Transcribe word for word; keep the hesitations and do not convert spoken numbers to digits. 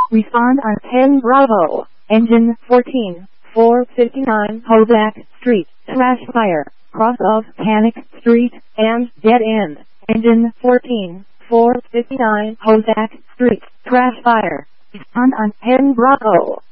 Respond on ten Bravo. Engine fourteen, four fifty-nine Hozak Street. Crash fire. Cross of Panic Street and dead end. Engine fourteen, four fifty-nine Hozak Street. Crash fire. Respond on ten Bravo.